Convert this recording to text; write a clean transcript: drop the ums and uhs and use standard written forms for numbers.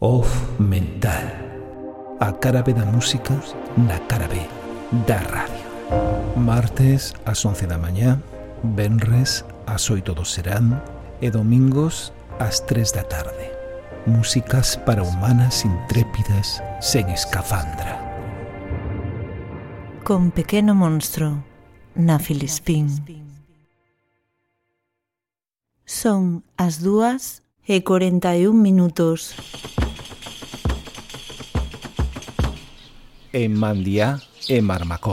Off Mental. A cara B da música na cara B da radio. Martes ás 11 da mañá, venres ás 8 do serán e domingos ás 3 da tarde. Músicas para humanas intrépidas sen escafandra. Con Pequeno Monstro na Filispín. Son as 2:41. En Mandiá e Marmacón.